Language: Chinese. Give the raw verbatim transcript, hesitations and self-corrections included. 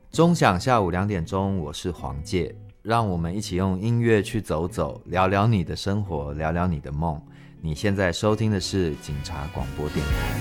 钟响下午两点钟，我是黄介，让我们一起用音乐去走走，聊聊你的生活，聊聊你的梦。你现在收听的是警察广播电台。